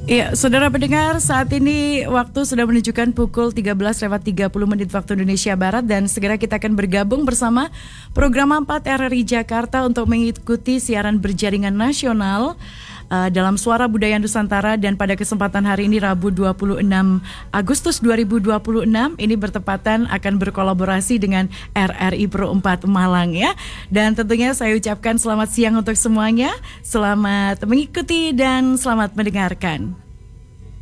Iya, saudara pendengar, saat ini waktu sudah menunjukkan pukul 13:30 waktu Indonesia Barat dan segera kita akan bergabung bersama program 4 RRI Jakarta untuk mengikuti siaran berjaringan nasional dalam Suara Budaya Nusantara. Dan pada kesempatan hari ini Rabu 26 Agustus 2026 ini bertepatan akan berkolaborasi dengan RRI Pro 4 Malang ya. Dan tentunya saya ucapkan selamat siang untuk semuanya, selamat mengikuti dan selamat mendengarkan.